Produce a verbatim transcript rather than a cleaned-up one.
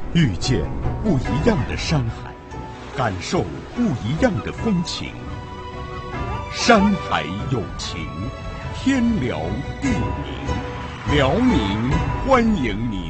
遇见不一样的山海，感受不一样的风情。山海有情，天辽地明，辽宁欢迎您。